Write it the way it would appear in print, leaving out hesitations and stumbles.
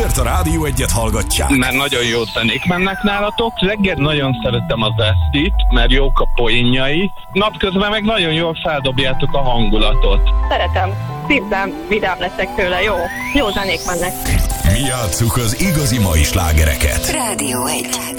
Miért a Rádió Egyet hallgatják? Mert nagyon jó zenék mennek nálatok. Reggel nagyon szeretem az Esztit, mert jók a poénjai. Napközben meg nagyon jól feldobjátok a hangulatot. Szeretem. Szívem, vidám leszek tőle, jó zenék mennek. Mi játsszuk az igazi mai slágereket. Rádió 1.